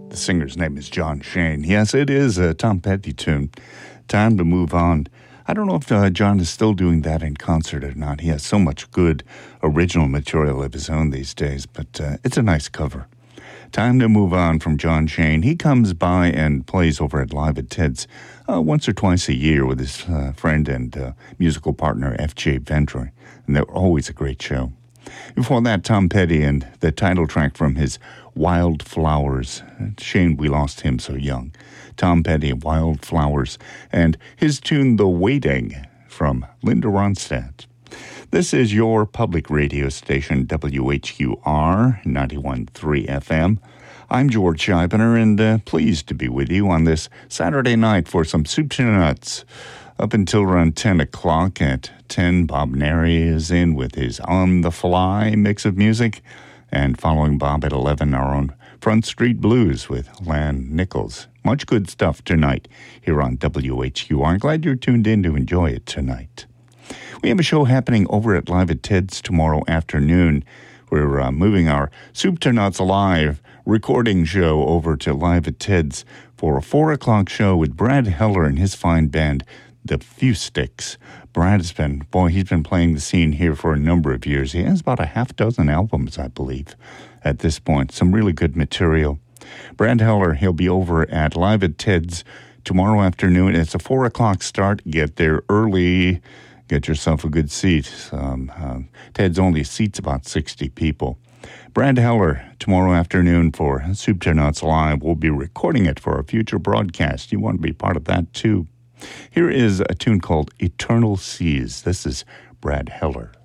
The singer's name is John Shane. Yes, it is a Tom Petty tune. Time to Move On. I don't know if John is still doing that in concert or not. He has so much good original material of his own these days, but it's a nice cover. Time to Move On from John Shane. He comes by and plays over at Live at Ted's once or twice a year with his friend and musical partner, F.J. Ventry, and they're always a great show. Before that, Tom Petty and the title track from his Wild Flowers. Shame we lost him so young. Tom Petty, Wild Flowers, and his tune The Waiting from Linda Ronstadt. This is your public radio station, WHQR 91.3 FM. I'm George Scheibner, and pleased to be with you on this Saturday night for some soup to nuts. Up until around 10 o'clock. At 10, Bob Neri is in with his On the Fly mix of music. And following Bob at 11, our own Front Street Blues with Lan Nichols. Much good stuff tonight here on WHQR. Glad you're tuned in to enjoy it tonight. We have a show happening over at Live at Ted's tomorrow afternoon. We're moving our Soup to Nuts Live recording show over to Live at Ted's for a 4 o'clock show with Brad Heller and his fine band, The Few Sticks. Brad has been, he's been playing the scene here for a number of years. He has about a half dozen albums, I believe, at this point. Some really good material. Brad Heller, he'll be over at Live at Ted's tomorrow afternoon. It's a 4 o'clock start. Get there early. Get yourself a good seat. Ted's only seats about 60 people. Brad Heller, tomorrow afternoon for Soup to Nuts Live. We'll be recording it for a future broadcast. You want to be part of that, too. Here is a tune called Eternal Seas. This is Brad Heller.